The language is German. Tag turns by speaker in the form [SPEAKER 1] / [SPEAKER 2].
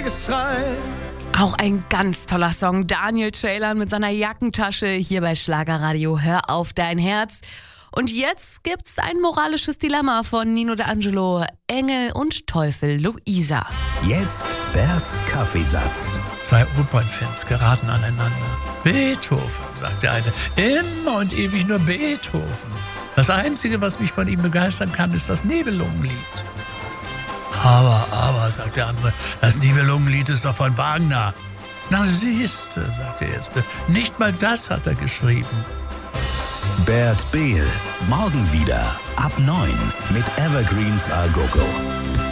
[SPEAKER 1] Geschrei.
[SPEAKER 2] Auch ein ganz toller Song. Daniel Ceylan mit seiner Jackentasche hier bei Schlagerradio. Hör auf dein Herz. Und jetzt gibt's ein moralisches Dilemma von Nino D'Angelo. Engel und Teufel, Luisa.
[SPEAKER 3] Jetzt Berts Kaffeesatz.
[SPEAKER 4] 2 Opernfans geraten aneinander. Beethoven, sagt der eine. Immer und ewig nur Beethoven. Das Einzige, was mich von ihm begeistern kann, ist das Nibelungenlied. Aber, sagt der andere, das Nibelungenlied ist doch von Wagner. Na siehste, sagt der Erste, nicht mal das hat er geschrieben.
[SPEAKER 3] Bert Behl, morgen wieder ab 9 mit Evergreens A Go Go.